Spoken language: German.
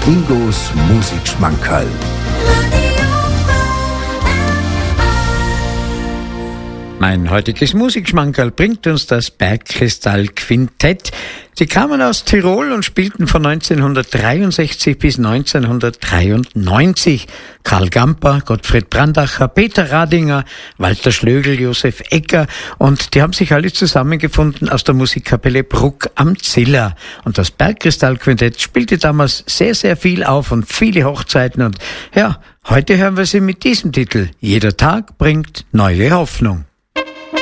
Ingos Musikschmankerl. Mein heutiges Musikschmankerl bringt uns das Bergkristall-Quintett. Sie kamen aus Tirol und spielten von 1963 bis 1993. Karl Gamper, Gottfried Brandacher, Peter Radinger, Walter Schlögl, Josef Egger, und die haben sich alle zusammengefunden aus der Musikkapelle Bruck am Ziller. Und das Bergkristall-Quintett spielte damals sehr, sehr viel auf und viele Hochzeiten. Und ja, heute hören wir sie mit diesem Titel. Jeder Tag bringt neue Hoffnung.